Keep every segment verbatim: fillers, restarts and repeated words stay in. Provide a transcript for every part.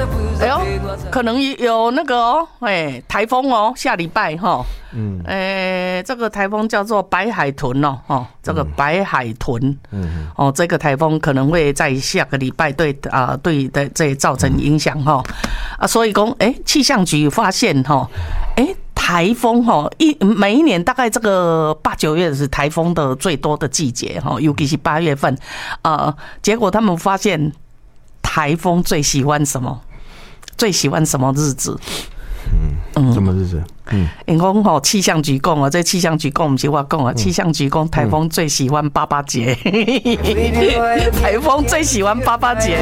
哎呦，可能有那个哦，哎，台风哦，下礼拜哈，嗯，哎，这个台风叫做白海豚哦，哦，这个白海豚，嗯，哦，这个台风可能会在下个礼拜对啊、呃、对的这造成影响哈，啊，所以讲，哎，气象局发现哈，哎。台风哈一每一年大概这个八九月是台风的最多的季节哈，尤其是八月份，呃，结果他们发现台风最喜欢什么？最喜欢什么日子？ 嗯，什么日子？嗯， 因讲吼气象局讲啊，这气象局讲不是我讲啊，气象局讲台风最喜欢八八节，台风最喜欢八八节。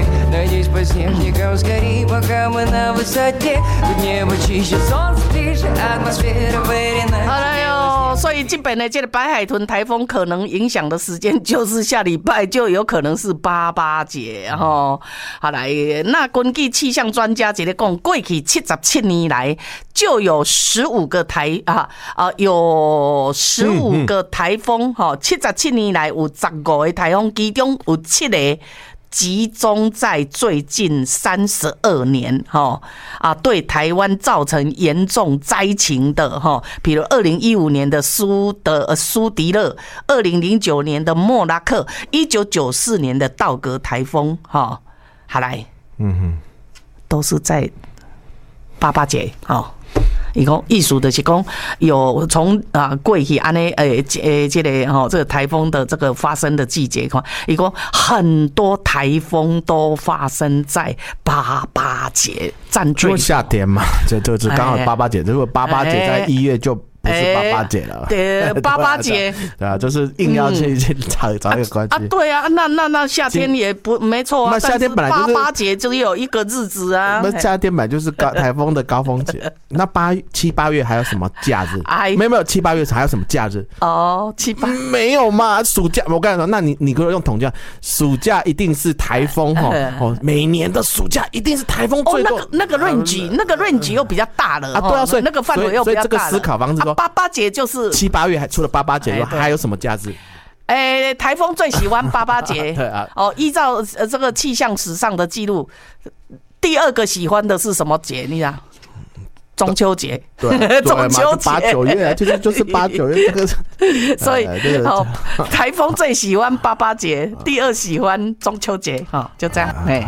好了哟，所以基本的这个白海豚台风可能影响的时间就是下礼拜，就有可能是八八节哈。好来，那根据气象专家一个讲，过去七十七年来就有十五个台啊啊，有十五个台风哈，七十七年来有十五个台风，其中有七个集中在最近三十二年哈啊，对台湾造成严重灾情的哈，比如二零一五年的苏的苏迪勒，二零零九年的莫拉克，一九九四年的道格台风哈，好来，嗯哼，都是在八八节哈。伊讲意思就是讲有从啊过去安尼诶诶这个吼这个台风的这个发生的季节看，伊讲很多台风都发生在八八节，占据夏天嘛，这就是刚好八八节，如果八八节在一月就。不是八八节了， 对，八八节， 对啊，就是硬要去去找找一个关系啊，对啊，那那那夏天也不没错啊， 那夏天本来就是八八节只有一个日子啊， 那夏天本来就是高台风的高峰节，那八七八月还有什么假日？哎，没有没有，七八月还有什么假日？ 哦，七八没有嘛，暑假我跟你说，那你你给我用统计，暑假一定是台风哈，哦，每年的暑假一定是台风最多， 哦，那个那个 range 那个 range 又比较大了啊，对啊，所以那个范围又比较大了， 所以这个思考方式说。 八八节就是七八月，还除了八八节以外，还有什么假日？ 哎、欸，台风最喜欢八八节。 对啊， 哦，依照呃这个气象史上的记录，第二个喜欢的是什么节？你讲？中秋节， 对， 中秋节， 八九月，就是就是八九月这个， 所以哦，台风最喜欢八八节，第二喜欢中秋节，哈，就这样，哎。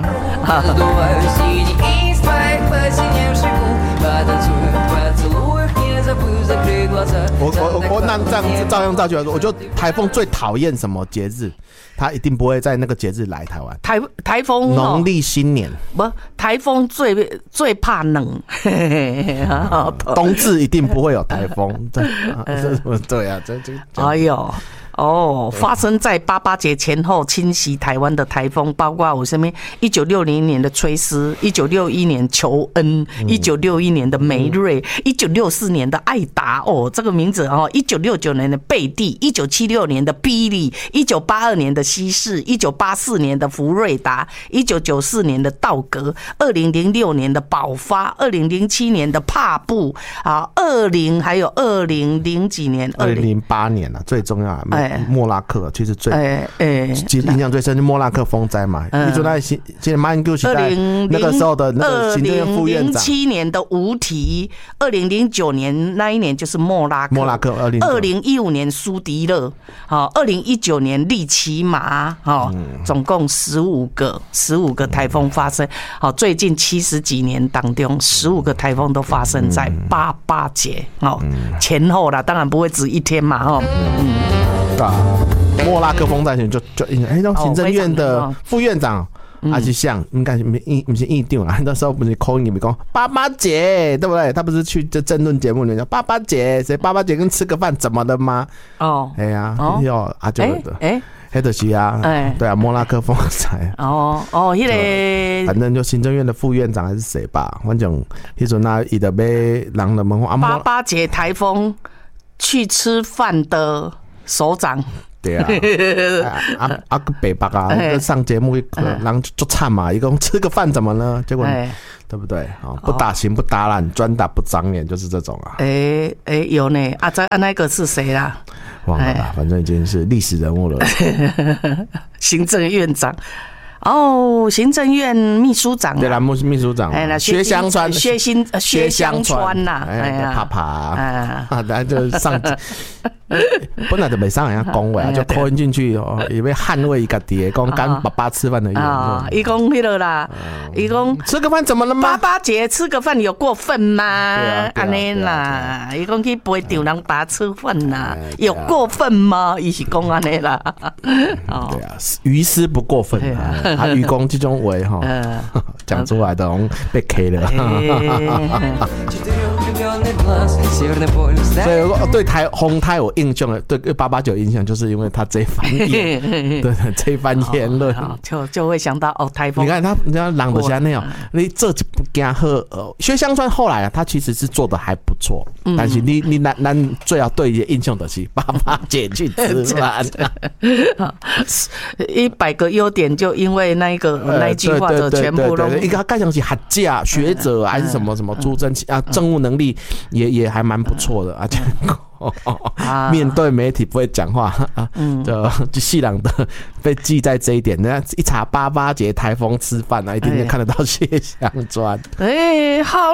我我我那这样子照样造句来说，我就台风最讨厌什么节日？他一定不会在那个节日来台湾。 台台风农历新年不，台风最最怕冷， 冬至一定不会有台风。对对啊，这这。 哎呦。哦，发生在八八节前后侵袭台湾的台风，包括我身边一九六零年的崔斯，一九六一年裘恩，一九六一年的梅瑞，一九六四年的艾达，哦，这个名字哦，一九六九年的贝蒂，一九七六年的比利，一九八二年的西式，一九八四年的福瑞达，一九九四年的道格，二零零六年的宝发，二零零七年的帕布啊，二零还有二零零几年， 二零零八年啊，最重要啊。莫拉克其实最， 哎哎， 印象最深是莫拉克风灾嘛。你说那现现在马英九时代那个时候的那个行政院副院长， 二零零七年的无题，二零零九年那一年就是莫拉克， 莫拉克二零二零一五年苏迪勒，好，二零一九年利奇马，好，总共十五个十五个台风发生，好，最近七十几年当中，十五个台风都发生在八八节，哦，前后啦，当然不会只一天嘛，哦，嗯。 啊，莫拉克风灾前就就哎，那行政院的副院长还是像应该是没不是议长啊，那时候不是 call 你们讲八八节对不对？他不是去这争论节目里面讲八八节，谁八八节跟吃个饭怎么的吗？哦，哎呀，有阿舅的，哎，黑的西啊，哎，对啊，莫拉克风灾， 哦哦，那个反正就行政院的副院长还是谁吧，反正那时候那伊的被人的问八八节台风去吃饭的。首长对啊，啊啊个北北啊，上节目人就惨嘛，一共吃个饭怎么呢？结果对不对？不打情不打烂，专打不长眼，就是这种啊。 哎哎，有呢，啊，这那个是谁啦？ 忘了啦，反正已经是历史人物了。 行政院长哦，行政院秘书长、啊， 对啦，秘秘书长， 哎，那薛香川， 薛新薛香川呐， 哎呀，啪啪， 啊， 啊，然后就上，本来就没上人家讲话，就 call 进去哦，以为捍卫家己的，讲跟爸爸吃饭的原啊，伊讲迄个啦，伊讲吃个饭怎么了吗？ 爸爸节吃个饭有过分吗？安尼啊啦，伊讲去陪丈人爸吃饭呐，有过分吗？伊是讲安尼啦， 哦，对啊，于私不过分啊，啊，愚公这种话哈，讲出来都被 K 了。所以对台红台有印象的，对八八九印象，就是因为他这番言，对这番言论， 就就会想到哦，台风。 你看他，人家朗的像那样，你这就不惊喝。呃，薛香川后来啊，他其实是做的还不错，但是你你咱咱最好对的印象就是爸爸姐去吃饭， 一百个优点就因为那一个那一句话就全部都一个盖上去学者学者还是什么什么出征啊，政务能力也也还蛮不错的啊。面对媒体不会讲话啊，就就细朗的被记在这一点。人家一查八八节台风吃饭啊，一定就看得到谢香川。 哎，好。